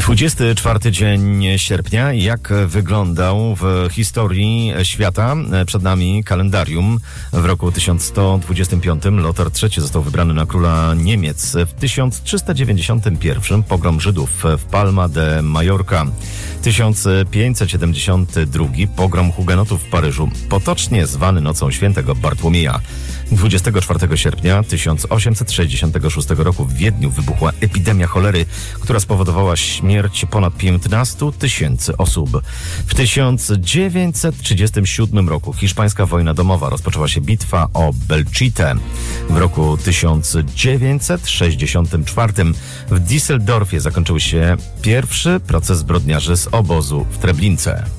24 dzień sierpnia. Jak wyglądał w historii świata? Przed nami kalendarium. W roku 1125 Lothar III został wybrany na króla Niemiec. W 1391 pogrom Żydów w Palma de Mallorca. 1572 pogrom hugenotów w Paryżu, potocznie zwany Nocą Świętego Bartłomieja. 24 sierpnia 1866 roku w Wiedniu wybuchła epidemia cholery, która spowodowała śmierć ponad 15 tysięcy osób. W 1937 roku hiszpańska wojna domowa, rozpoczęła się bitwa o Belchite. W roku 1964 w Düsseldorfie zakończył się pierwszy proces zbrodniarzy z obozu w Treblince.